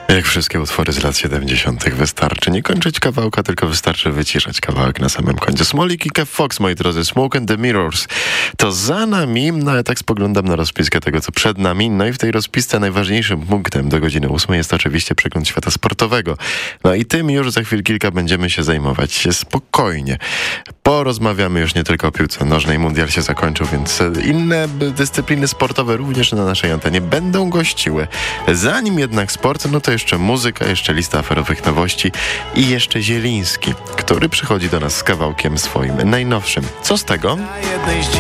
Jak wszystkie utwory z lat 70. wystarczy nie kończyć kawałka, tylko wystarczy wyciszać kawałek na samym końcu. Smolik i Kev Fox, moi drodzy, Smoke and the Mirrors. To za nami, no ale tak spoglądam na rozpiskę tego, co przed nami. No i w tej rozpisce najważniejszym punktem do godziny 8 jest oczywiście przegląd świata sportowego. No i tym już za chwil kilka będziemy się zajmować spokojnie. Porozmawiamy już nie tylko o piłce nożnej, mundial się zakończył, więc inne dyscypliny sportowe również na naszej antenie będą gościły. Zanim jednak sport, no to jeszcze muzyka, jeszcze lista aferowych nowości i jeszcze Zieliński, który przychodzi do nas z kawałkiem swoim najnowszym. Co z tego?